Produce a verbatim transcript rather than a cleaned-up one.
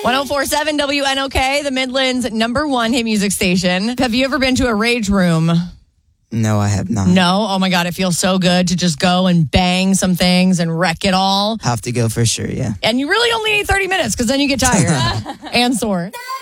one oh four point seven W N O K, the Midland's number one hit music station. Have you ever been to a rage room? No, I have not. No? Oh my God, it feels so good to just go and bang some things and wreck it all. Have to go for sure, yeah. And you really only need thirty minutes because then you get tired and sore.